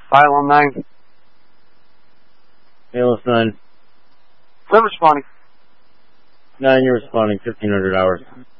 Phylum 9. ALS 9. Still responding. 9, you're responding, 1500 hours.